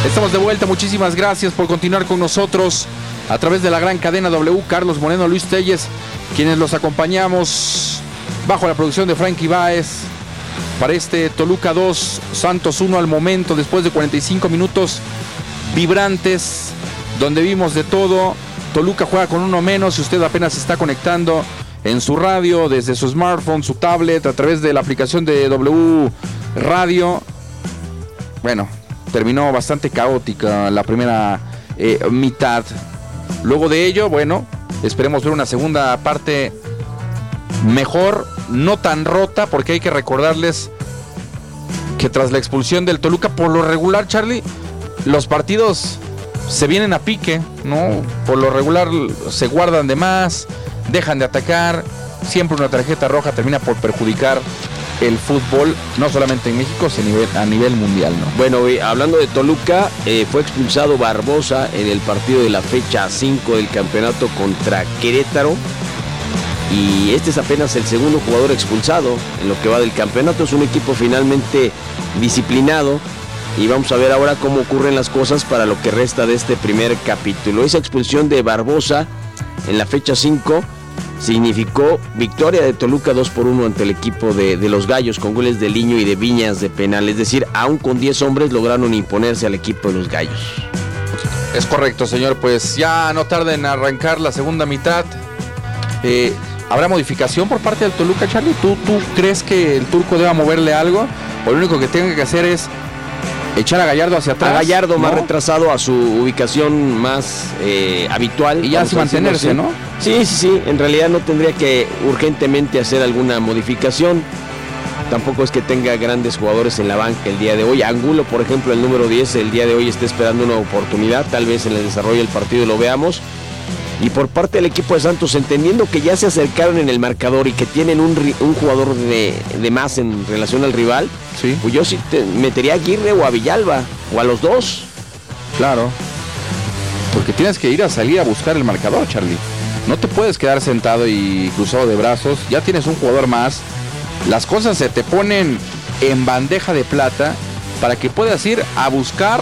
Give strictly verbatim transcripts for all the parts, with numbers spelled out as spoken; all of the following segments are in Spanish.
Estamos de vuelta, muchísimas gracias por continuar con nosotros a través de la gran cadena W. Carlos Moreno, Luis Telles, quienes los acompañamos bajo la producción de Frankie Báez para este Toluca dos, Santos uno al momento, después de cuarenta y cinco minutos vibrantes, donde vimos de todo. Toluca juega con uno menos. Si usted apenas se está conectando en su radio, desde su smartphone, su tablet, a través de la aplicación de W Radio, bueno, terminó bastante caótica la primera eh, mitad. Luego de ello, bueno, esperemos ver una segunda parte mejor, no tan rota, porque hay que recordarles que tras la expulsión del Toluca, por lo regular, Charlie, los partidos se vienen a pique, ¿no? Por lo regular se guardan de más, dejan de atacar, siempre una tarjeta roja termina por perjudicar el fútbol, no solamente en México, sino a nivel, a nivel mundial, ¿no? Bueno, eh, hablando de Toluca, eh, fue expulsado Barbosa en el partido de la fecha cinco del campeonato contra Querétaro, y este es apenas el segundo jugador expulsado en lo que va del campeonato. Es un equipo finalmente disciplinado, y vamos a ver ahora cómo ocurren las cosas para lo que resta de este primer capítulo. Esa expulsión de Barbosa en la fecha cinco significó victoria de Toluca dos por uno ante el equipo de, de los Gallos, con goles de Liño y de Viñas de penal. Es decir, aún con diez hombres lograron imponerse al equipo de los Gallos. Es correcto, señor. Pues ya no tarda en arrancar la segunda mitad. Eh, ¿Habrá modificación por parte del Toluca, Charlie? ¿Tú, ¿Tú crees que el turco deba moverle algo? O lo único que tenga que hacer es echar a Gallardo hacia atrás? A Gallardo, ¿no?, más retrasado a su ubicación más eh, habitual. Y ya sin mantenerse, ¿no? Sí, sí, sí. En realidad no tendría que urgentemente hacer alguna modificación. Tampoco es que tenga grandes jugadores en la banca el día de hoy. Angulo, por ejemplo, el número diez, el día de hoy está esperando una oportunidad. Tal vez en el desarrollo del partido lo veamos. Y por parte del equipo de Santos, entendiendo que ya se acercaron en el marcador y que tienen un, un jugador de, de más en relación al rival, sí, pues yo sí te metería a Aguirre o a Villalba, o a los dos. Claro, porque tienes que ir a salir a buscar el marcador, Charlie. No te puedes quedar sentado y cruzado de brazos. Ya tienes un jugador más. Las cosas se te ponen en bandeja de plata para que puedas ir a buscar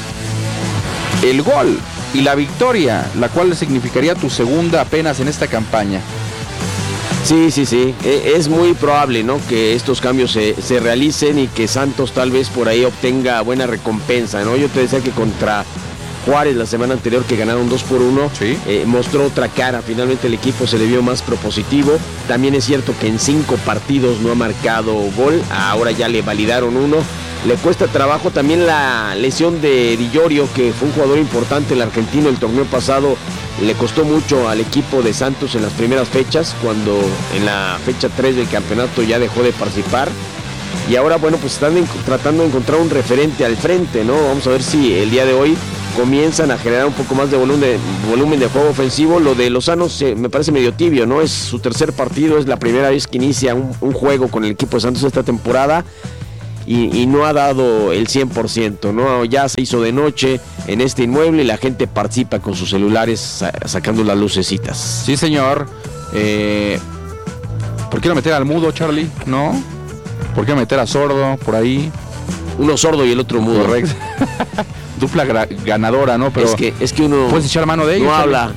el gol y la victoria, la cual significaría tu segunda apenas en esta campaña. Sí, sí, sí. Es muy probable, ¿no?, que estos cambios se, se realicen y que Santos tal vez por ahí obtenga buena recompensa, ¿no? Yo te decía que contra Juárez la semana anterior, que ganaron dos por uno, ¿sí?, eh, mostró otra cara. Finalmente el equipo se le vio más propositivo. También es cierto que en cinco partidos no ha marcado gol. Ahora ya le validaron uno. Le cuesta trabajo también la lesión de Di Llorio, que fue un jugador importante, el argentino, el torneo pasado. Le costó mucho al equipo de Santos en las primeras fechas, cuando en la fecha tres del campeonato ya dejó de participar. Y ahora, bueno, pues están en, tratando de encontrar un referente al frente, ¿no? Vamos a ver si el día de hoy comienzan a generar un poco más de volumen de, volumen de juego ofensivo. Lo de Lozano eh, me parece medio tibio, ¿no? Es su tercer partido, es la primera vez que inicia un, un juego con el equipo de Santos esta temporada. Y, y no ha dado el cien por ciento, ¿no? Ya se hizo de noche en este inmueble y la gente participa con sus celulares sa- sacando las lucecitas. Sí, señor. Eh, ¿Por qué no meter al mudo, Charlie? ¿No? ¿Por qué no meter a sordo por ahí? Uno sordo y el otro mudo. Correcto. Dupla gra- ganadora, ¿no? Pero es que, es que uno puedes echar mano de ellos, no Charlie. habla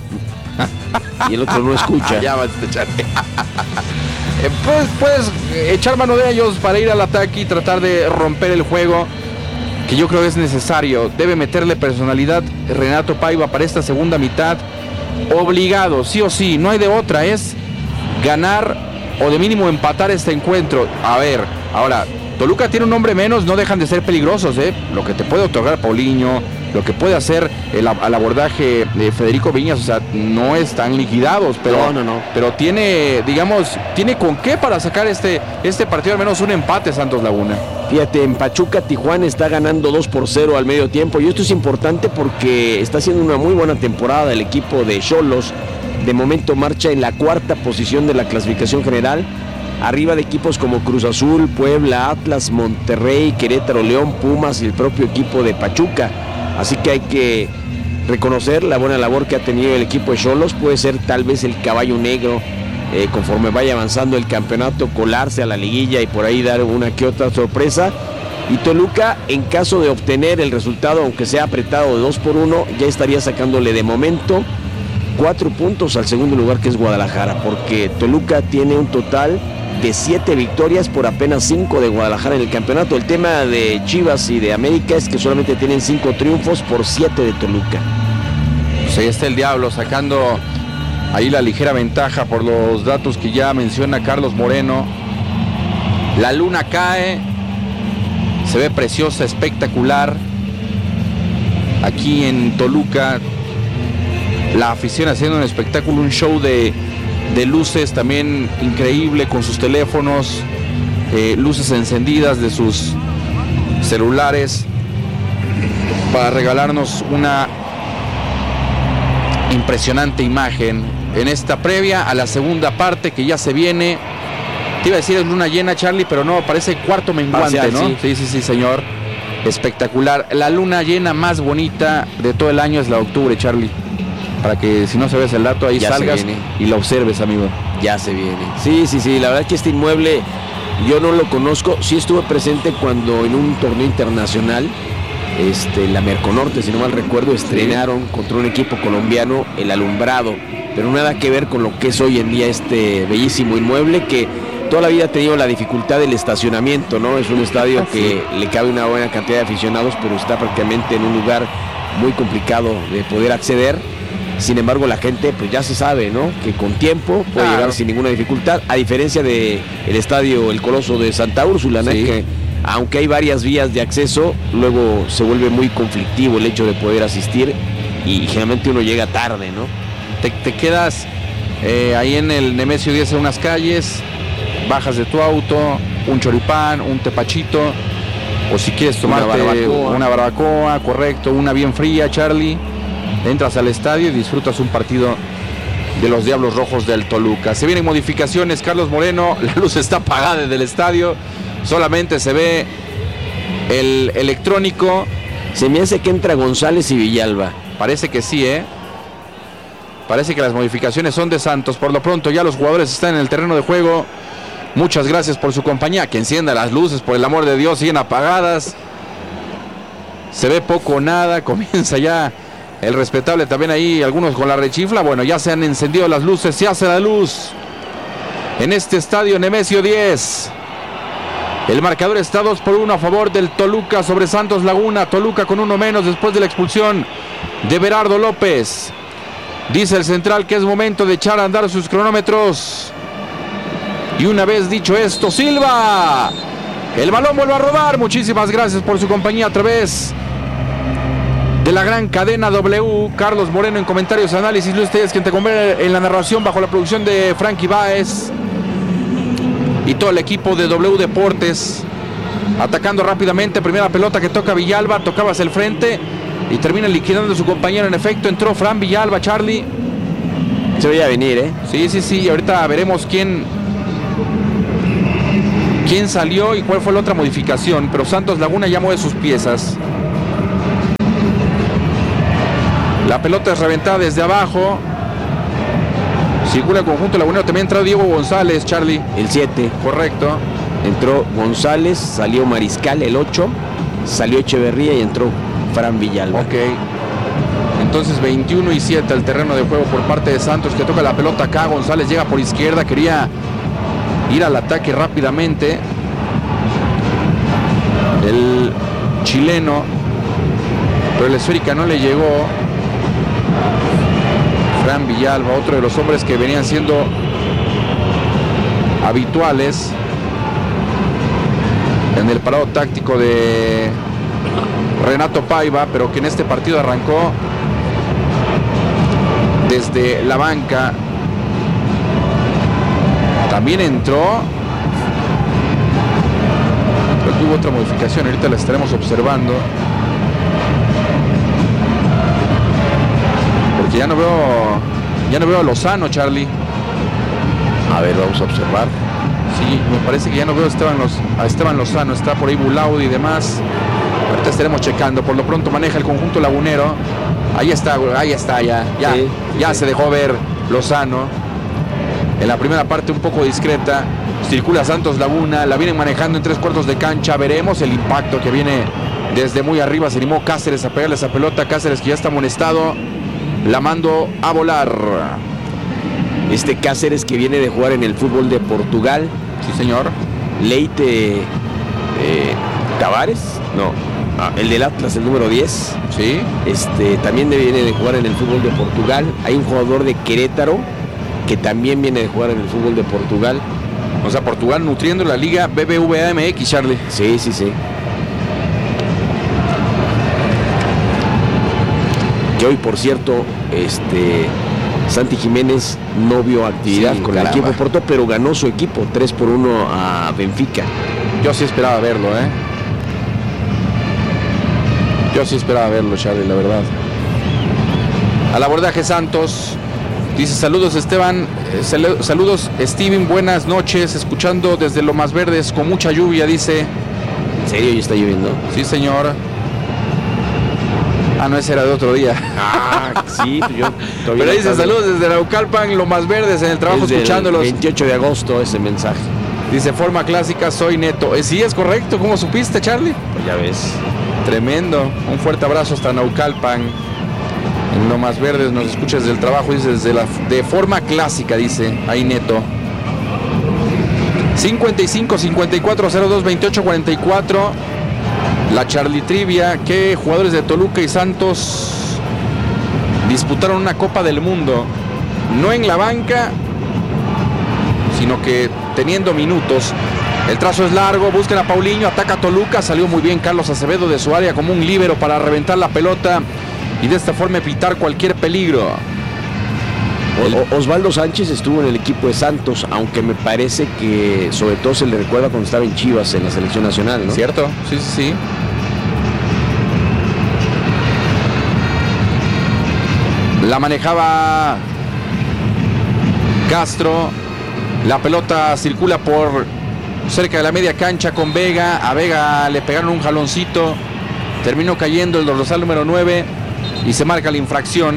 y el otro no escucha. Ya vas a echar. Eh, puedes, puedes echar mano de ellos para ir al ataque y tratar de romper el juego, que yo creo que es necesario. Debe meterle personalidad Renato Paiva para esta segunda mitad. Obligado, sí o sí, no hay de otra. Es ganar o de mínimo empatar este encuentro. A ver, ahora, Toluca tiene un hombre menos, no dejan de ser peligrosos, ¿eh? Lo que te puede otorgar Paulinho, lo que puede hacer el, al abordaje de Federico Viñas, o sea, no están liquidados, pero, no, no, no. pero tiene, digamos, tiene con qué para sacar este, este partido, al menos un empate, Santos Laguna. Fíjate, en Pachuca, Tijuana está ganando dos por cero al medio tiempo, y esto es importante porque está haciendo una muy buena temporada el equipo de Xolos. De momento marcha en la cuarta posición de la clasificación general, arriba de equipos como Cruz Azul, Puebla, Atlas, Monterrey, Querétaro, León, Pumas y el propio equipo de Pachuca. Así que hay que reconocer la buena labor que ha tenido el equipo de Xolos. Puede ser tal vez el caballo negro, eh, conforme vaya avanzando el campeonato, colarse a la liguilla y por ahí dar una que otra sorpresa. Y Toluca, en caso de obtener el resultado, aunque sea apretado de dos por uno, ya estaría sacándole de momento cuatro puntos al segundo lugar, que es Guadalajara, porque Toluca tiene un total de siete victorias por apenas cinco de Guadalajara en el campeonato. El tema de Chivas y de América es que solamente tienen cinco triunfos por siete de Toluca. Pues ahí está el Diablo sacando ahí la ligera ventaja por los datos que ya menciona Carlos Moreno. La luna cae, se ve preciosa, espectacular. Aquí en Toluca, la afición haciendo un espectáculo, un show de, de luces también increíble con sus teléfonos, eh, luces encendidas de sus celulares para regalarnos una impresionante imagen en esta previa a la segunda parte que ya se viene. Te iba a decir es luna llena, Charlie, pero no, parece cuarto menguante, Parcial, ¿no? Sí. sí, sí, sí, señor. Espectacular. La luna llena más bonita de todo el año es la de octubre, Charlie. Para que si no sabes el dato, ahí Ya salgas y la observes, amigo. Ya se viene. Sí, sí, sí. La verdad es que este inmueble yo no lo conozco. Sí estuve presente cuando en un torneo internacional, este, la Merconorte, si no mal recuerdo, estrenaron contra un equipo colombiano el alumbrado. Pero nada que ver con lo que es hoy en día este bellísimo inmueble que toda la vida ha tenido la dificultad del estacionamiento, ¿no? Es un estadio que le cabe una buena cantidad de aficionados, pero está prácticamente en un lugar muy complicado de poder acceder. Sin embargo, la gente pues ya se sabe, ¿no? Que con tiempo puede Claro. llegar sin ninguna dificultad, a diferencia de el estadio El Coloso de Santa Úrsula, ¿no? Sí. Que aunque hay varias vías de acceso, luego se vuelve muy conflictivo el hecho de poder asistir y generalmente uno llega tarde, ¿no? Te, te quedas eh, ahí en el Nemesio diez en unas calles, bajas de tu auto, un choripán, un tepachito, o si quieres tomarte Una barbacoa. una barbacoa, correcto, una bien fría, Charlie. Entras al estadio y disfrutas un partido de los Diablos Rojos del Toluca. Se vienen modificaciones, Carlos Moreno, la luz está apagada desde el estadio, solamente se ve el electrónico. Se me hace que entra González y Villalba. Parece que sí, ¿eh? Parece que las modificaciones son de Santos. Por lo pronto ya los jugadores están en el terreno de juego. Muchas gracias por su compañía. Que encienda las luces, por el amor de Dios, siguen apagadas. Se ve poco o nada. Comienza ya el respetable también ahí, algunos con la rechifla. Bueno, ya se han encendido las luces, se hace la luz en este estadio Nemesio diez. El marcador está dos por uno a favor del Toluca sobre Santos Laguna. Toluca con uno menos después de la expulsión de Berardo López. Dice el central que es momento de echar a andar sus cronómetros. Y una vez dicho esto, Silva. El balón vuelve a rodar. Muchísimas gracias por su compañía a través de la gran cadena W. Carlos Moreno en comentarios, análisis. Luis Telles, quien te conviene en la narración bajo la producción de Frankie Báez. Y todo el equipo de W Deportes. Atacando rápidamente. Primera pelota que toca Villalba. Tocaba hacia el frente. Y termina liquidando a su compañero. En efecto, entró Fran Villalba, Charlie. Se veía venir, ¿eh? Sí, sí, sí. Ahorita veremos quién, quién salió y cuál fue la otra modificación. Pero Santos Laguna ya mueve sus piezas. La pelota es reventada desde abajo. Circula el conjunto lagunero. También entró Diego González, Charlie. El siete. Correcto. Entró González, salió Mariscal, el ocho. Salió Echeverría y entró Fran Villalba. Ok. Entonces veintiuno y siete al terreno de juego por parte de Santos, que toca la pelota acá. González llega por izquierda, quería ir al ataque rápidamente. El chileno, pero el esférica no le llegó. Fran Villalba, otro de los hombres que venían siendo habituales en el parado táctico de Renato Paiva, pero que en este partido arrancó desde la banca. También entró, pero tuvo otra modificación, ahorita la estaremos observando, porque ya no veo ya no veo a Lozano, Charlie. A ver, vamos a observar. Sí, me parece que ya no veo a Esteban, Los, a Esteban Lozano, está por ahí Bulaudi y demás. Ahorita estaremos checando. Por lo pronto maneja el conjunto lagunero. Ahí está, ahí está, ya, ya, Sí, ya sí. se dejó ver Lozano. En la primera parte un poco discreta. Circula Santos Laguna, la vienen manejando en tres cuartos de cancha. Veremos el impacto que viene desde muy arriba. Se animó Cáceres a pegarle esa pelota. Cáceres, que ya está amonestado, la mando a volar. Este Cáceres, que viene de jugar en el fútbol de Portugal. Sí, señor. Leite eh, Tavares, no, ah, el del Atlas, el número diez. Sí. Este, también viene de jugar en el fútbol de Portugal. Hay un jugador de Querétaro que también viene de jugar en el fútbol de Portugal. O sea, Portugal nutriendo la liga B B V A M X, Charlie. Sí, sí, sí. Que hoy, por cierto, este Santi Jiménez no vio actividad sí, con caramba. el equipo Porto, pero ganó su equipo tres por uno a Benfica. Yo sí esperaba verlo, ¿eh? Yo sí esperaba verlo, Charlie, la verdad. Al abordaje Santos. Dice, saludos Esteban, eh, sal- saludos Steven, buenas noches, escuchando desde Lomas Verdes con mucha lluvia, dice. ¿En serio ya está lloviendo? Sí, señor. Ah, no, ese era de otro día. Ah, sí, yo todavía. Pero dice, saludos desde Naucalpan, Lomas Verdes, en el trabajo, desde escuchándolos. el veintiocho de agosto ese mensaje. Dice, forma clásica, soy Neto. Eh, sí, es correcto, ¿cómo supiste, Charlie? Pues ya ves. Tremendo. Un fuerte abrazo hasta Naucalpan. En Lomas Verdes nos escuchas desde el trabajo, dice, desde la, de forma clásica, dice, ahí Neto. cincuenta y cinco, cincuenta y cuatro, cero dos, veintiocho, cuarenta y cuatro. La Charlie Trivia, que jugadores de Toluca y Santos disputaron una Copa del Mundo, no en la banca, sino que teniendo minutos. El trazo es largo, buscan a Paulinho, ataca a Toluca, salió muy bien Carlos Acevedo de su área como un líbero para reventar la pelota y de esta forma evitar cualquier peligro. O- Osvaldo Sánchez estuvo en el equipo de Santos, aunque me parece que sobre todo se le recuerda cuando estaba en Chivas en la selección nacional, ¿no? ¿Cierto? Sí, sí, sí. La manejaba Castro. La pelota circula por cerca de la media cancha con Vega. A Vega le pegaron un jaloncito. Terminó cayendo el dorsal número nueve y se marca la infracción.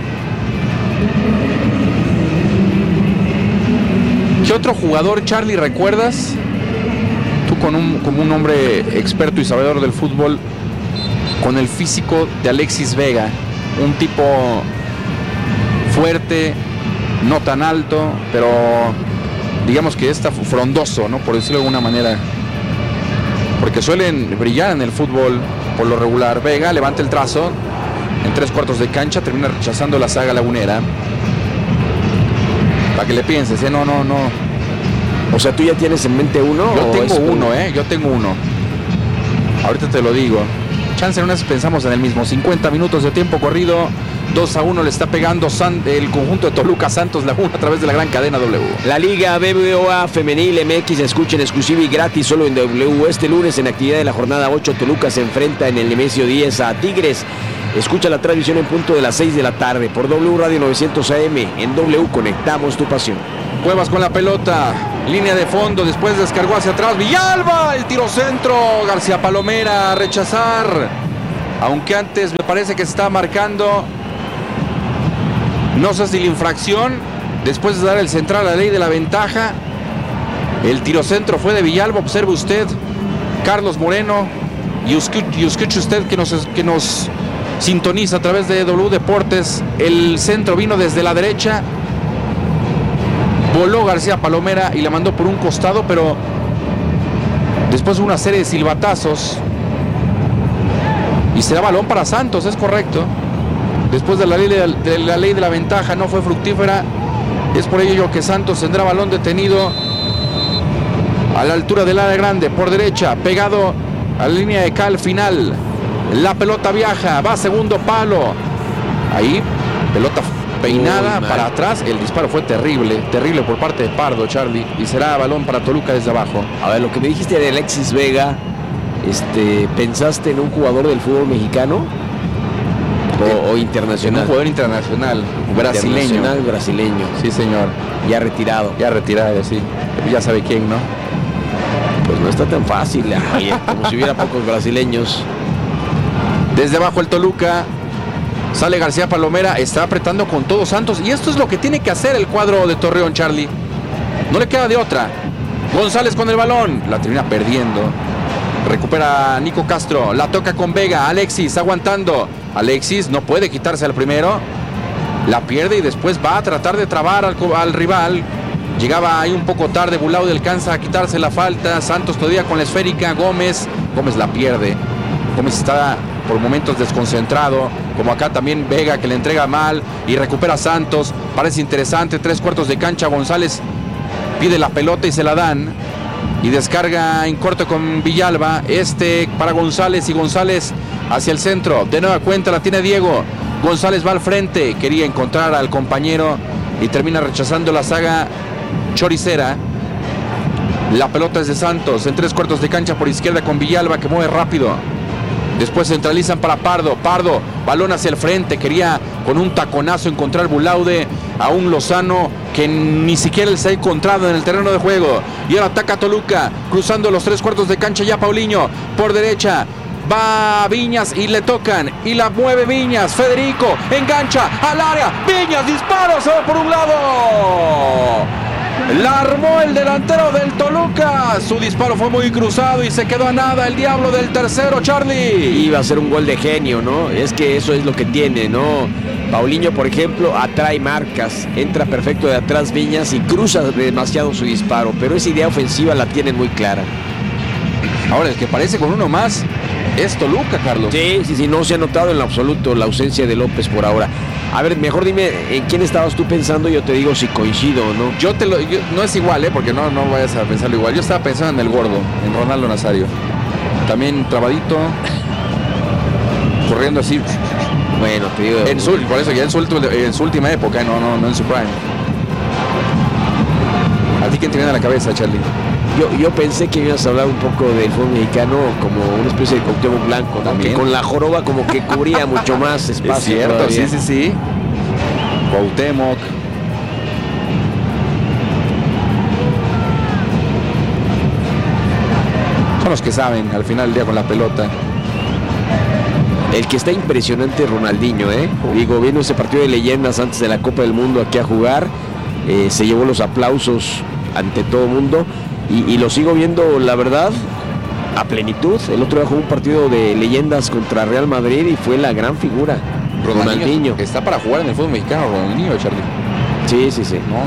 ¿Qué otro jugador, Charlie, recuerdas? Tú con un, como un hombre experto y sabedor del fútbol, con el físico de Alexis Vega. Un tipo fuerte, no tan alto, pero digamos que está frondoso, ¿no? Por decirlo de alguna manera. Porque suelen brillar en el fútbol por lo regular. Vega levanta el trazo en tres cuartos de cancha, termina rechazando la saga lagunera. Para que le pienses, ¿eh? No, no, no. O sea, ¿tú ya tienes en mente uno? Yo o tengo es uno, un- ¿eh? Yo tengo uno. Ahorita te lo digo. Chance en unas pensamos en el mismo. cincuenta minutos de tiempo corrido. dos a uno le está pegando San- el conjunto de Toluca Santos Laguna a través de la gran cadena W. La Liga B B V A Femenil M X se escucha en exclusiva y gratis solo en W. Este lunes en actividad de la jornada ocho, Toluca se enfrenta en el Nemesio diez a Tigres. Escucha la transmisión en punto de las seis de la tarde por W Radio novecientos A M. En W conectamos tu pasión. Cuevas con la pelota, línea de fondo, después descargó hacia atrás, Villalba, el tiro centro, García Palomera a rechazar, aunque antes me parece que se está marcando, no sé si la infracción, después de dar el central a la ley de la ventaja, el tiro centro fue de Villalba, observe usted, Carlos Moreno, y escuche, y escuche usted que nos, que nos sintoniza a través de W Deportes, el centro vino desde la derecha, voló García Palomera y la mandó por un costado, pero después una serie de silbatazos y será balón para Santos, es correcto. Después de la ley de, de la ley de la ventaja no fue fructífera, es por ello que Santos tendrá balón detenido a la altura del área grande, por derecha, pegado a la línea de cal final. La pelota viaja, va a segundo palo. Ahí, pelota peinada para atrás, el disparo fue terrible, terrible por parte de Pardo, Charlie, y será balón para Toluca desde abajo. A ver, lo que me dijiste de Alexis Vega, este, ¿pensaste en un jugador del fútbol mexicano? O, o internacional. Un jugador internacional, brasileño. Internacional brasileño. Sí, señor. Ya retirado. Ya retirado, sí. Ya sabe quién, ¿no? Pues no está tan fácil, oye, como si hubiera pocos brasileños. Desde abajo el Toluca. Sale García Palomera, está apretando con todo Santos. Y esto es lo que tiene que hacer el cuadro de Torreón, Charlie. No le queda de otra. González con el balón, la termina perdiendo. Recupera Nico Castro, la toca con Vega, Alexis aguantando. Alexis no puede quitarse al primero, la pierde y después va a tratar de trabar al, al rival. Llegaba ahí un poco tarde, Bulaude alcanza a quitarse la falta. Santos todavía con la esférica, Gómez, Gómez la pierde. Gómez está por momentos desconcentrado, como acá también Vega que le entrega mal y recupera Santos. Parece interesante, tres cuartos de cancha, González pide la pelota y se la dan. Y descarga en corto con Villalba. Este para González y González hacia el centro. De nueva cuenta la tiene Diego. González va al frente. Quería encontrar al compañero y termina rechazando la saga choricera. La pelota es de Santos en tres cuartos de cancha por izquierda con Villalba que mueve rápido. Después centralizan para Pardo. Pardo, balón hacia el frente. Quería con un taconazo encontrar Bulaude a un Lozano que ni siquiera él se ha encontrado en el terreno de juego. Y ahora ataca Toluca, cruzando los tres cuartos de cancha ya Paulinho. Por derecha va Viñas y le tocan. Y la mueve Viñas. Federico engancha al área. Viñas, disparo, se va por un lado. La armó el delantero del Toluca. Su disparo fue muy cruzado y se quedó a nada el diablo del tercero, Charlie. Iba a ser un gol de genio, ¿no? Es que eso es lo que tiene, ¿no? Paulinho, por ejemplo, atrae marcas, entra perfecto de atrás Viñas y cruza demasiado su disparo, pero esa idea ofensiva la tiene muy clara. Ahora, el que parece con uno más es Toluca, Carlos. Sí, sí, sí, no se ha notado en lo absoluto la ausencia de López por ahora. A ver, mejor dime en quién estabas tú pensando, yo te digo si coincido o no. Yo te lo, yo, no es igual, ¿eh? Porque no, no vayas a pensarlo igual. Yo estaba pensando en el gordo, en Ronaldo Nazario. También trabadito, corriendo así. Bueno, te digo. En su, por eso ya en su, en su última época, no, no, no en su prime. ¿A ti quién te viene a la cabeza, Charlie? Yo, yo pensé que ibas a hablar un poco del fútbol mexicano como una especie de Cuauhtémoc Blanco, ¿no? Que con la joroba como que cubría mucho más espacio. Es cierto, todavía. sí, sí, sí. Cuauhtémoc. Son los que saben al final del día con la pelota. El que está impresionante es Ronaldinho, ¿eh? Digo, viendo ese partido de leyendas antes de la Copa del Mundo aquí a jugar, eh, se llevó los aplausos ante todo el mundo. Y, y lo sigo viendo, la verdad, a plenitud. El otro día jugó un partido de leyendas contra Real Madrid y fue la gran figura. Ronaldinho. Ronaldinho. Está para jugar en el fútbol mexicano, Ronaldinho, Charlie. Sí, sí, sí. No,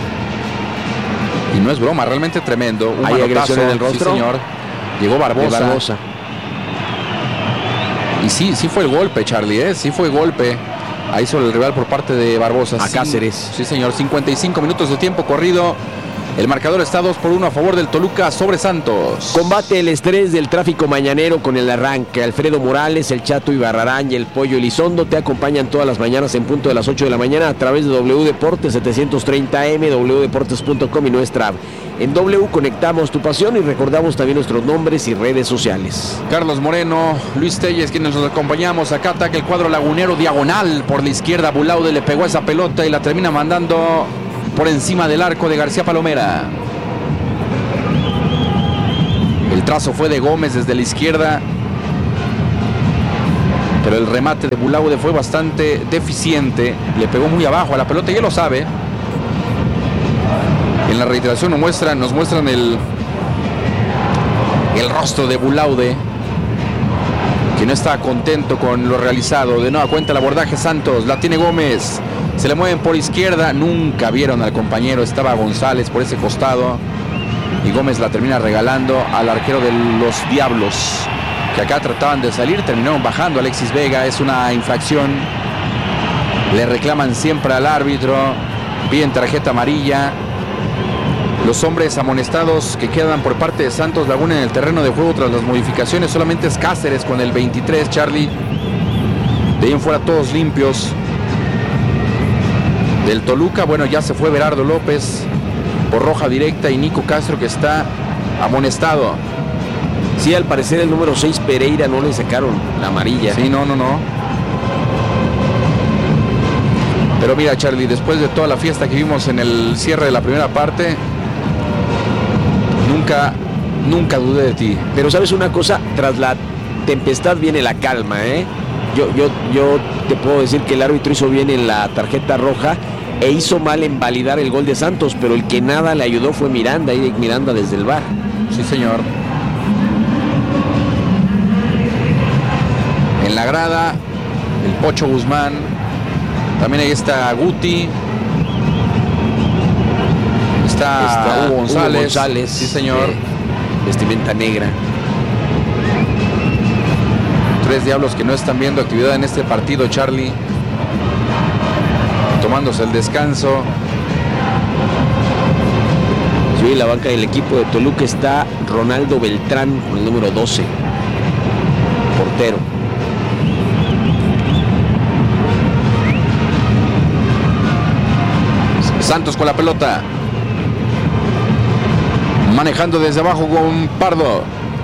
y no es broma, realmente tremendo. Un ¿Hay agresión en el rostro? Sí, señor. Llegó Barbosa. Barbosa. Y sí, sí fue el golpe, Charlie, ¿eh? Sí fue golpe. Ahí sobre el rival por parte de Barbosa. A Cáceres. Sí, señor. cincuenta y cinco minutos de tiempo corrido. El marcador está dos por uno a favor del Toluca sobre Santos. Combate el estrés del tráfico mañanero con el arranque. Alfredo Morales, el Chato Ibarrarán y el Pollo Elizondo te acompañan todas las mañanas en punto de las ocho de la mañana a través de W Deportes setecientos treinta M, w deportes punto com y nuestra app. En W conectamos tu pasión y recordamos también nuestros nombres y redes sociales. Carlos Moreno, Luis Telles, quienes nos acompañamos. Acá ataca el cuadro lagunero, diagonal por la izquierda. Bulaude le pegó esa pelota y la termina mandando por encima del arco de García Palomera. El trazo fue de Gómez desde la izquierda, pero el remate de Bulaude fue bastante deficiente. Le pegó muy abajo a la pelota y él lo sabe. En la reiteración nos muestran, nos muestran el, el rostro de Bulaude, que no está contento con lo realizado. De nueva cuenta el abordaje Santos, la tiene Gómez. Se le mueven por izquierda, nunca vieron al compañero, estaba González por ese costado y Gómez la termina regalando al arquero de los Diablos, que acá trataban de salir, terminaron bajando. Alexis Vega, es una infracción, le reclaman siempre al árbitro, piden tarjeta amarilla. Los hombres amonestados que quedan por parte de Santos Laguna en el terreno de juego tras las modificaciones solamente es Cáceres con el veintitrés, Charlie. De ahí en fuera todos limpios. Del Toluca, bueno, ya se fue Berardo López por roja directa y Nico Castro, que está amonestado. Sí, al parecer el número seis Pereira no le sacaron la amarilla. Sí, no, no, no. Pero mira, Charlie, después de toda la fiesta que vimos en el cierre de la primera parte, nunca, nunca dudé de ti. Pero sabes una cosa, tras la tempestad viene la calma, ¿eh? Yo, yo, yo te puedo decir que el árbitro hizo bien en la tarjeta roja e hizo mal en validar el gol de Santos, pero el que nada le ayudó fue Miranda, Eric Miranda desde el V A R. Sí, señor. En la grada, el Pocho Guzmán. También ahí está Guti. Está, está Hugo González. Hugo González. Sí, señor. De vestimenta negra. Tres diablos que no están viendo actividad en este partido, Charlie. Tomándose el descanso. Sí, en la banca del equipo de Toluca está Ronaldo Beltrán con el número doce. Portero. Santos con la pelota. Manejando desde abajo con Pardo.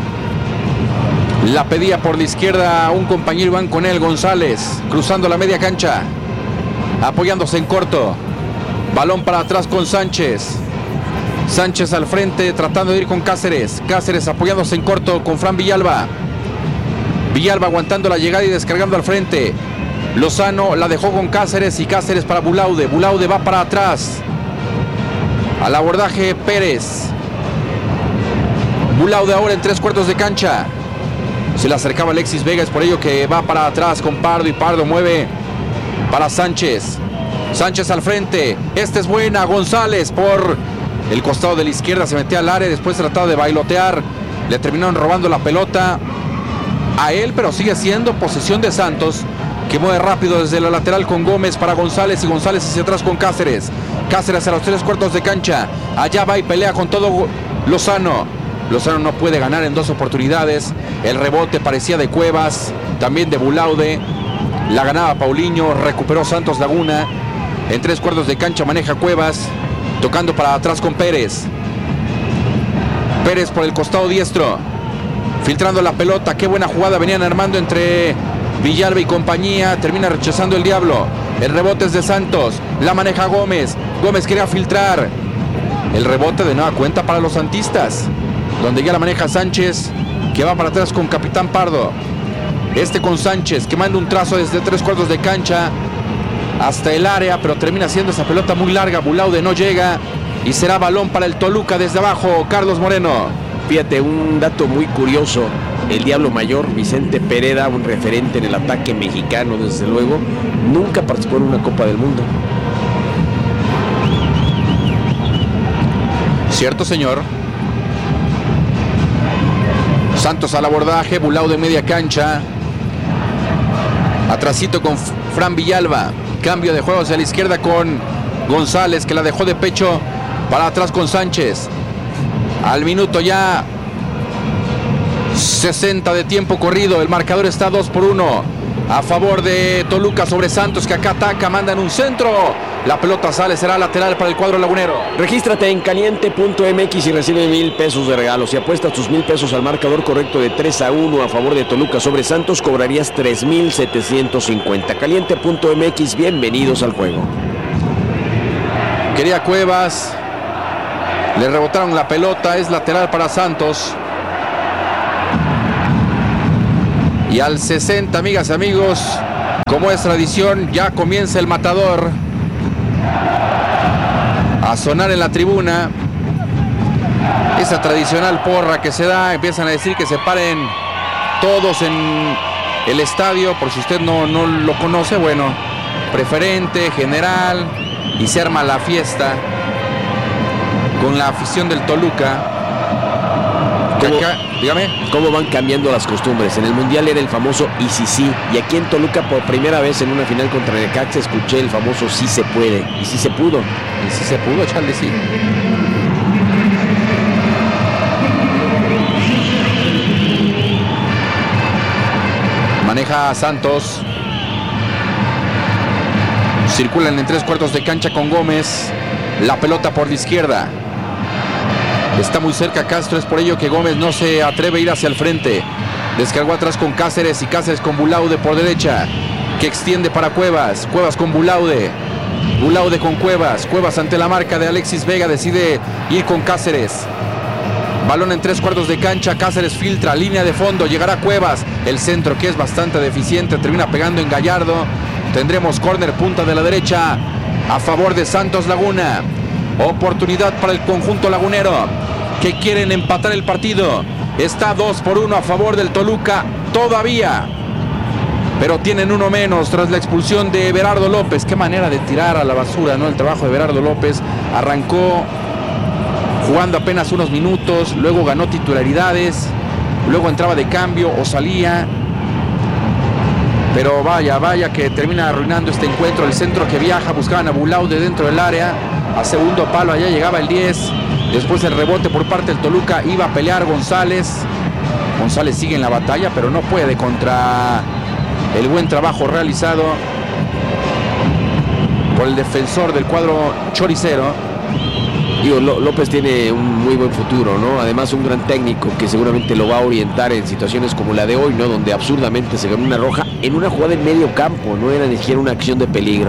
La pedía por la izquierda un compañero, Iván con él, González. Cruzando la media cancha. Apoyándose en corto. Balón para atrás con Sánchez. Sánchez al frente tratando de ir con Cáceres. Cáceres apoyándose en corto con Fran Villalba. Villalba aguantando la llegada y descargando al frente. Lozano la dejó con Cáceres y Cáceres para Bulaude. Bulaude va para atrás. Al abordaje Pérez. Bulaude ahora en tres cuartos de cancha. Se le acercaba Alexis Vega, es por ello que va para atrás con Pardo y Pardo mueve para Sánchez. Sánchez al frente. Esta es buena. González por el costado de la izquierda se metía al área. Después trataba de bailotear. Le terminaron robando la pelota a él, pero sigue siendo posesión de Santos, que mueve rápido desde la lateral con Gómez para González y González hacia atrás con Cáceres. Cáceres a los tres cuartos de cancha. Allá va y pelea con todo Lozano. Lozano no puede ganar en dos oportunidades. El rebote parecía de Cuevas, también de Bulaude. La ganaba Paulinho, recuperó Santos Laguna. En tres cuartos de cancha maneja Cuevas, tocando para atrás con Pérez. Pérez por el costado diestro, filtrando la pelota. Qué buena jugada venían armando entre Villalba y compañía. Termina rechazando el Diablo. El rebote es de Santos, la maneja Gómez. Gómez quería filtrar. El rebote de nueva cuenta para los santistas, donde ya la maneja Sánchez, que va para atrás con Capitán Pardo. Este con Sánchez, que manda un trazo desde tres cuartos de cancha hasta el área, pero termina siendo esa pelota muy larga. Bulaude no llega y será balón para el Toluca desde abajo. Carlos Moreno. Fíjate, un dato muy curioso. El Diablo Mayor, Vicente Pereda, un referente en el ataque mexicano, desde luego, nunca participó en una Copa del Mundo. Cierto, señor. Santos al abordaje, Bulaude media cancha. Atrasito con Fran Villalba. Cambio de juego hacia la izquierda con González, que la dejó de pecho para atrás con Sánchez. Al minuto ya sesenta de tiempo corrido. El marcador está dos por uno a favor de Toluca sobre Santos, que acá ataca, mandan un centro. La pelota sale, será lateral para el cuadro lagunero. Regístrate en caliente punto m x y recibe mil pesos de regalo. Si apuestas tus mil pesos al marcador correcto de tres a uno a favor de Toluca sobre Santos, cobrarías tres mil setecientos cincuenta. caliente punto m x, bienvenidos al juego. Quería Cuevas. Le rebotaron la pelota, es lateral para Santos. Y al sesenta, amigas y amigos, como es tradición, ya comienza el matador a sonar en la tribuna. Esa tradicional porra que se da, empiezan a decir que se paren todos en el estadio, por si usted no, no lo conoce, bueno, preferente, general, y se arma la fiesta con la afición del Toluca. ¿Cómo, acá, dígame. ¿Cómo van cambiando las costumbres? En el Mundial era el famoso y sí sí, y aquí en Toluca por primera vez en una final contra Necaxa escuché el famoso sí se puede, y sí se pudo. Y sí se pudo, Charlie, sí. Maneja Santos. Circulan en tres cuartos de cancha con Gómez. La pelota por la izquierda. Está muy cerca Castro, es por ello que Gómez no se atreve a ir hacia el frente. Descargó atrás con Cáceres y Cáceres con Bulaude por derecha, que extiende para Cuevas. Cuevas con Bulaude. Bulaude con Cuevas. Cuevas ante la marca de Alexis Vega decide ir con Cáceres. Balón en tres cuartos de cancha. Cáceres filtra, línea de fondo. Llegará Cuevas. El centro, que es bastante deficiente, termina pegando en Gallardo. Tendremos córner, punta de la derecha a favor de Santos Laguna. Oportunidad para el conjunto lagunero, que quieren empatar el partido. Está dos por uno a favor del Toluca todavía, pero tienen uno menos tras la expulsión de Everardo López. Qué manera de tirar a la basura, ¿no? El trabajo de Everardo López. Arrancó jugando apenas unos minutos, luego ganó titularidades, luego entraba de cambio o salía. Pero vaya, vaya que termina arruinando este encuentro. El centro que viaja, buscaban a Bulaude dentro del área. A segundo palo, allá llegaba el diez. Después el rebote por parte del Toluca. Iba a pelear González. González sigue en la batalla, pero no puede contra el buen trabajo realizado por el defensor del cuadro choricero. Digo, López tiene un muy buen futuro, ¿no? Además, un gran técnico que seguramente lo va a orientar en situaciones como la de hoy, ¿no? Donde absurdamente se ganó una roja en una jugada en medio campo, no era ni siquiera una acción de peligro.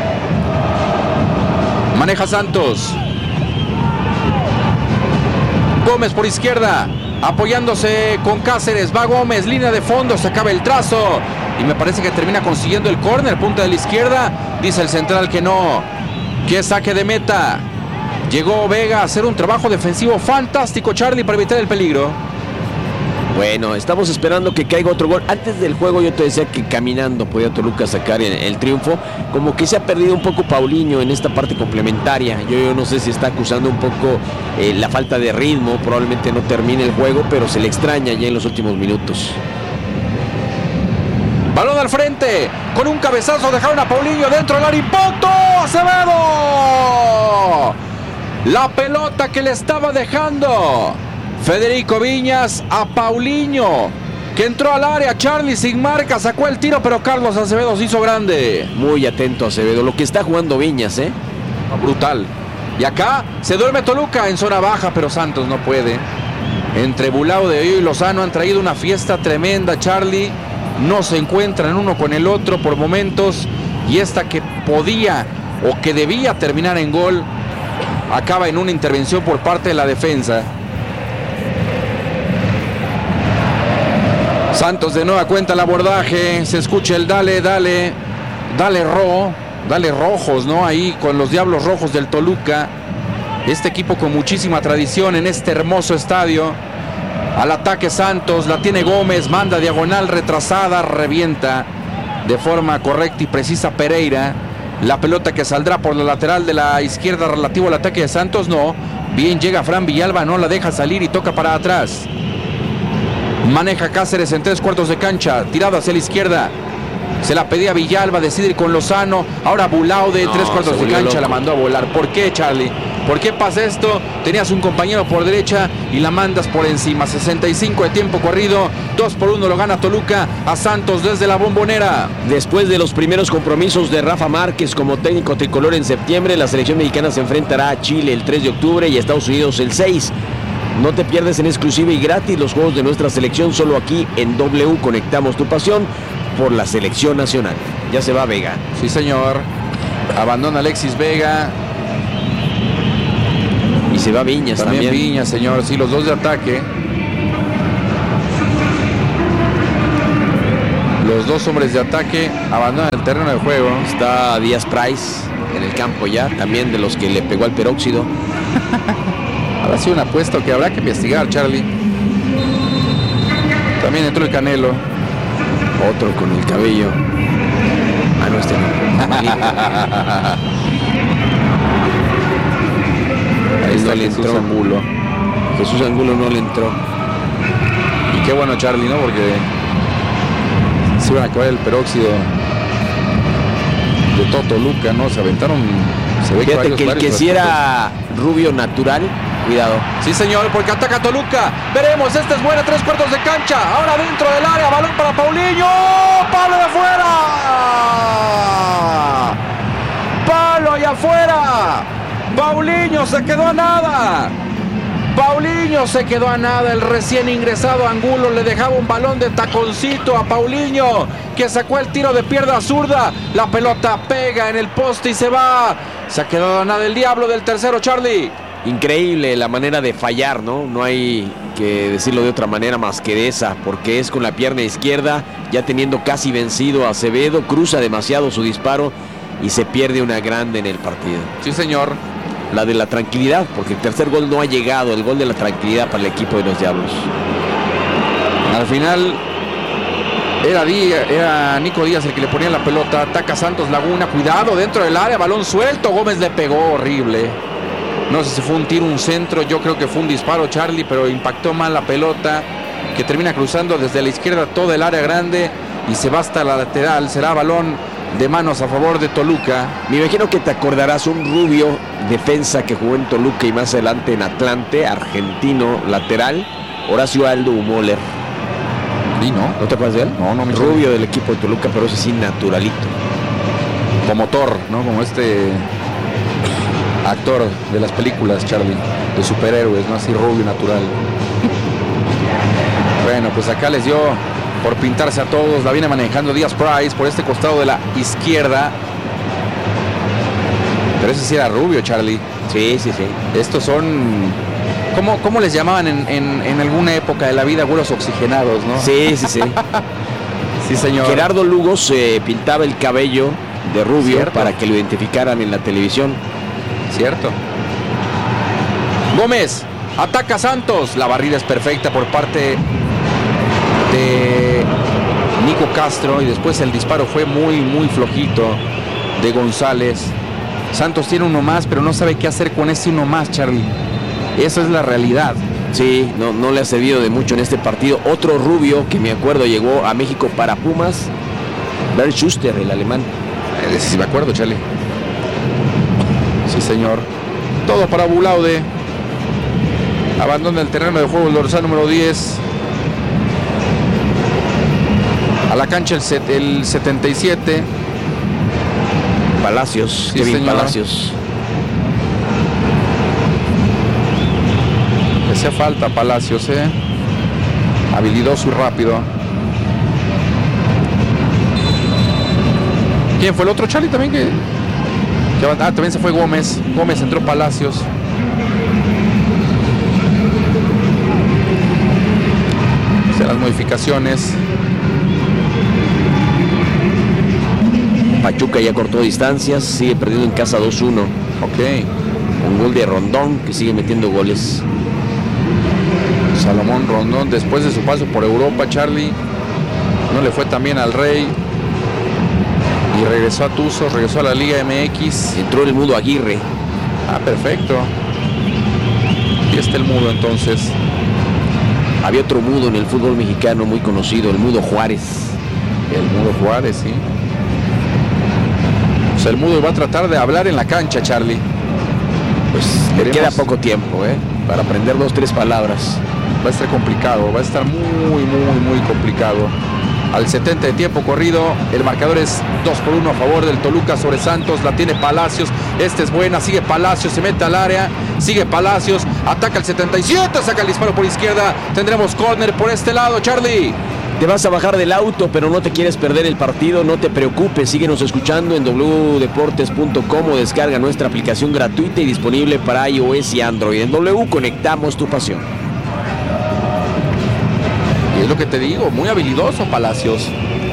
Maneja Santos. Gómez por izquierda, apoyándose con Cáceres. Va Gómez, línea de fondo, se acaba el trazo. Y me parece que termina consiguiendo el córner, punta de la izquierda. Dice el central que no, que saque de meta. Llegó Vega a hacer un trabajo defensivo fantástico, Charlie, para evitar el peligro. Bueno, estamos esperando que caiga otro gol. Antes del juego yo te decía que caminando podía Toluca sacar el, el triunfo. Como que se ha perdido un poco Paulinho en esta parte complementaria. Yo, yo no sé si está acusando un poco eh, la falta de ritmo. Probablemente no termine el juego, pero se le extraña ya en los últimos minutos. Balón al frente, con un cabezazo dejaron a Paulinho dentro del área. ¡Impacto! ¡Acevedo! La pelota que le estaba dejando Federico Viñas a Paulinho, que entró al área. Charlie sin marca, sacó el tiro, pero Carlos Acevedo se hizo grande. Muy atento Acevedo, lo que está jugando Viñas, ¿eh? Brutal. Y acá se duerme Toluca en zona baja, pero Santos no puede. Entre Bulaude y Lozano han traído una fiesta tremenda, Charlie. No se encuentran uno con el otro por momentos. Y esta que podía o que debía terminar en gol acaba en una intervención por parte de la defensa. Santos de nueva cuenta el abordaje. Se escucha el dale, dale, dale ro, dale rojos, ¿no? Ahí con los Diablos Rojos del Toluca. Este equipo con muchísima tradición en este hermoso estadio. Al ataque Santos, la tiene Gómez, manda diagonal retrasada, revienta de forma correcta y precisa Pereira. La pelota que saldrá por la lateral de la izquierda relativo al ataque de Santos, no. Bien llega Fran Villalba, no la deja salir y toca para atrás. Maneja Cáceres en tres cuartos de cancha, tirado hacia la izquierda. Se la pedía Villalba, decide ir con Lozano. Ahora Bulaude, no, tres cuartos de cancha, loco. La mandó a volar. ¿Por qué, Charlie? ¿Por qué pasa esto? Tenías un compañero por derecha y la mandas por encima. sesenta y cinco de tiempo corrido. dos por uno lo gana Toluca a Santos desde la Bombonera. Después de los primeros compromisos de Rafa Márquez como técnico tricolor en septiembre, la selección mexicana se enfrentará a Chile el tres de octubre y a Estados Unidos el seis. No te pierdes en exclusiva y gratis los juegos de nuestra selección solo aquí en W. Conectamos tu pasión por la selección nacional. Ya se va Vega. Sí, señor. Abandona Alexis Vega. Y se va Viñas también. También Viñas, señor. Sí, los dos de ataque. Los dos hombres de ataque abandonan el terreno de juego. Está Díaz Price en el campo ya, también de los que le pegó al peróxido. Habrá sido un apuesto que habrá que investigar, Charlie. También entró el Canelo. Otro con el cabello. Ah, no, este no. Ahí está, no le entró. Jesús Angulo. Jesús Angulo no le entró. Y qué bueno, Charlie, ¿no? Porque se iban a acabar el peróxido de todo Toluca, ¿no? Se aventaron. Se ve Fíjate que, varios, que el varios que si era rubio natural, cuidado. Sí, señor, porque ataca Toluca. Veremos, esta es buena, tres cuartos de cancha. Ahora dentro del área, balón para Paulinho. ¡Palo de afuera! ¡Palo allá afuera! Paulinho se quedó a nada. Paulinho se quedó a nada. El recién ingresado Angulo le dejaba un balón de taconcito a Paulinho, que sacó el tiro de pierna zurda. La pelota pega en el poste y se va. Se ha quedado a nada el diablo del tercero, Charlie. Increíble la manera de fallar, ¿no? No hay que decirlo de otra manera más que de esa, porque es con la pierna izquierda, ya teniendo casi vencido a Acevedo, cruza demasiado su disparo y se pierde una grande en el partido. Sí, señor. La de la tranquilidad, porque el tercer gol no ha llegado, el gol de la tranquilidad para el equipo de los Diablos. Al final era, Díaz, era Nico Díaz el que le ponía la pelota. Ataca Santos Laguna, cuidado dentro del área, balón suelto. Gómez le pegó horrible. No sé si fue un tiro, un centro, yo creo que fue un disparo, Charlie, pero impactó mal la pelota, que termina cruzando desde la izquierda todo el área grande y se va hasta la lateral. Será balón de manos a favor de Toluca. Me imagino que te acordarás un rubio defensa que jugó en Toluca y más adelante en Atlante, argentino, lateral, Horacio Aldo Humoler. ¿Y no? ¿No te acuerdas de él? No, no me Rubio suena. del equipo de Toluca, pero ese sí naturalito. Como Thor, ¿no? Como este actor de las películas, Charlie, de superhéroes, ¿no? Así rubio, natural. Bueno, pues acá les dio por pintarse a todos. La viene manejando Díaz Price por este costado de la izquierda. Pero ese sí era rubio, Charlie. Sí, sí, sí. Estos son... ¿Cómo, cómo les llamaban en, en, en alguna época de la vida? Güeros oxigenados, ¿no? Sí, sí, sí. Sí, señor. Gerardo Lugo se pintaba el cabello de rubio, Cierto, para que lo identificaran en la televisión. Cierto. Gómez, ataca Santos. La barrida es perfecta por parte de Nico Castro y después el disparo fue muy, muy flojito de González. Santos tiene uno más, pero no sabe qué hacer con ese uno más, Charlie. Esa es la realidad. Sí, no, no le ha servido de mucho en este partido. Otro rubio que me acuerdo llegó a México para Pumas, Bernd Schuster, el alemán. Eh, sí me acuerdo, Charlie. Sí, señor. Todo para Bulaude. Abandona el terreno de juego el dorsal número diez. A la cancha el, set, el setenta y siete. Palacios, Sí, Kevin señor. Palacios. Le hacía falta Palacios, ¿eh? Habilidoso y rápido. ¿Quién fue el otro, Charlie, también? que, que Ah, también se fue Gómez. Gómez, entró Palacios. O sea, las modificaciones. Pachuca ya cortó distancias, sigue perdiendo en casa dos uno. Ok. Un gol de Rondón que sigue metiendo goles. Salomón Rondón, después de su paso por Europa, Charlie, no le fue tan bien al Rey y regresó a Tuzos, regresó a la Liga M X. Entró el Mudo Aguirre. Ah, perfecto. Y está el Mudo entonces. Había otro mudo en el fútbol mexicano muy conocido, el Mudo Juárez. El Mudo Juárez, sí. O sea, el Mudo va a tratar de hablar en la cancha, Charlie. Pues le Queremos- queda poco tiempo, ¿eh? Para aprender dos, tres palabras. Va a estar complicado, va a estar muy, muy, muy complicado. Al setenta de tiempo corrido, el marcador es dos por uno a favor del Toluca sobre Santos. La tiene Palacios, esta es buena, sigue Palacios, se mete al área, sigue Palacios, ataca el setenta y siete, saca el disparo por izquierda. Tendremos córner por este lado, Charlie. Te vas a bajar del auto, pero no te quieres perder el partido, no te preocupes, síguenos escuchando en doble u deportes punto com o descarga nuestra aplicación gratuita y disponible para iOS y Android. En W conectamos tu pasión. Y es lo que te digo, muy habilidoso Palacios.